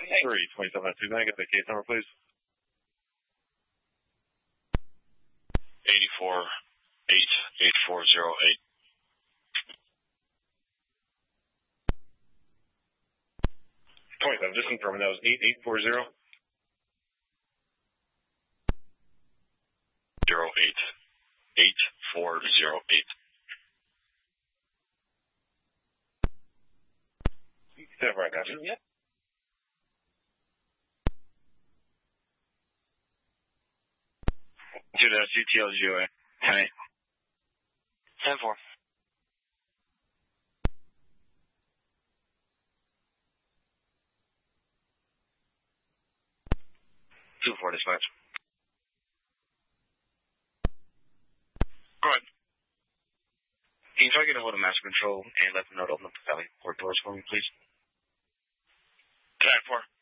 27-2, can I get the case number, please? 84-8-8408. 27, just confirming that was 8840. 8408. Stand by, gotcha. Yep. To the CTLGOA. 10-8. 10-4. 2-4 dispatch. Go ahead. Can you try to get a hold of Master Control and let them know to open up the Valley Port doors for me, please? 10-4.